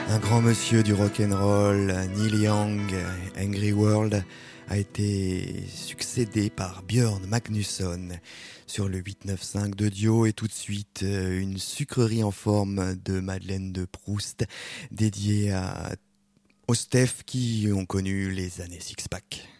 Un grand monsieur du rock'n'roll, Neil Young, Angry World, a été succédé par Björn Magnusson sur le 895 de Dio, et tout de suite une sucrerie en forme de Madeleine de Proust dédiée aux Steph qui ont connu les années Six Pack.